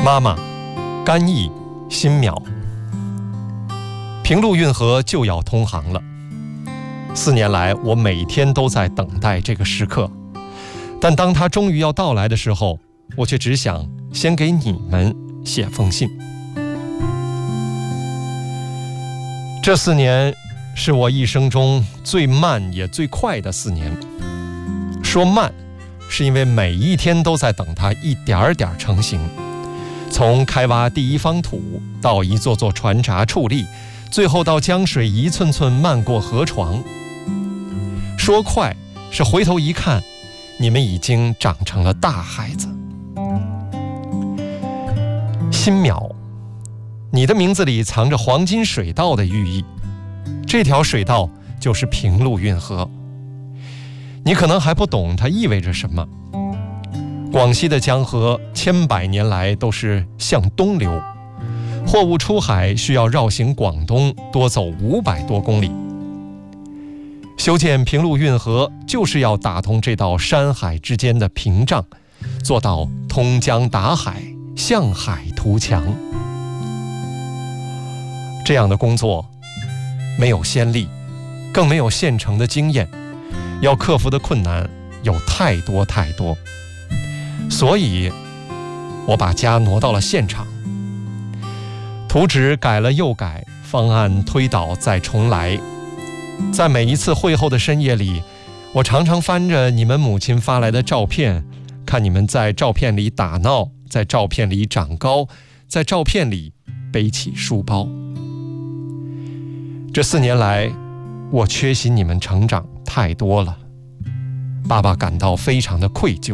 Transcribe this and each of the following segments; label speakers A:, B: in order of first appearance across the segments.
A: 妈妈，甘邑、新苗，平陆运河就要通航了。4年来，我每天都在等待这个时刻，但当它终于要到来的时候，我却只想先给你们写封信。这4年是我一生中最慢也最快的4年。说慢，是因为每一天都在等它一点点成型，从开挖第一方土，到一座座船闸矗立，最后到江水一寸寸漫过河床。说快，是回头一看，你们已经长成了大孩子。新苗，你的名字里藏着黄金水道的寓意，这条水道就是平陆运河。你可能还不懂它意味着什么。广西的江河千百年来都是向东流，货物出海需要绕行广东，多走500多公里。修建平陆运河就是要打通这道山海之间的屏障，做到通江达海，向海图强。这样的工作没有先例，更没有现成的经验，要克服的困难有太多太多。所以我把家挪到了现场，图纸改了又改，方案推倒再重来。在每一次会后的深夜里，我常常翻着你们母亲发来的照片，看你们在照片里打闹，在照片里长高，在照片里背起书包。这4年来，我缺席你们成长太多了，爸爸感到非常的愧疚。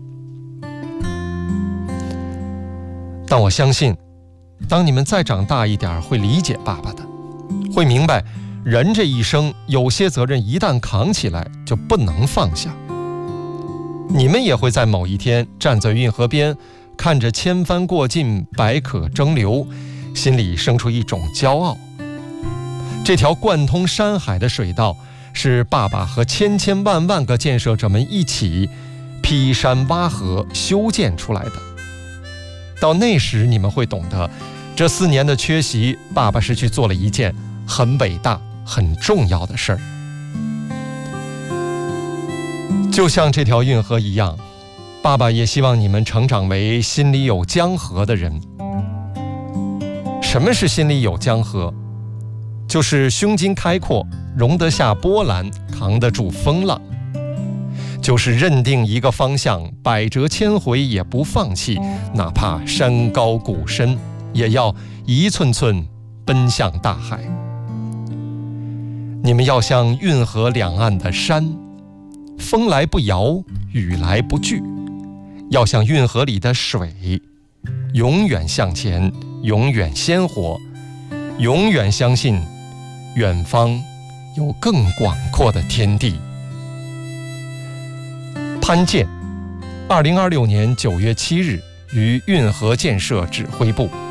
A: 但我相信，当你们再长大一点，会理解爸爸的，会明白人这一生有些责任一旦扛起来就不能放下。你们也会在某一天站在运河边，看着千帆过尽，百舸争流，心里生出一种骄傲。这条贯通山海的水道，是爸爸和千千万万个建设者们一起劈山挖河修建出来的。到那时你们会懂得，这4年的缺席，爸爸是去做了一件很伟大很重要的事儿。就像这条运河一样，爸爸也希望你们成长为心里有江河的人。什么是心里有江河？就是胸襟开阔，容得下波澜，扛得住风浪。就是认定一个方向，百折千回也不放弃，哪怕山高谷深，也要一寸寸奔向大海。你们要像运河两岸的山，风来不摇，雨来不惧；要像运河里的水，永远向前，永远鲜活，永远相信远方有更广阔的天地。潘健，2026年9月7日于运河建设指挥部。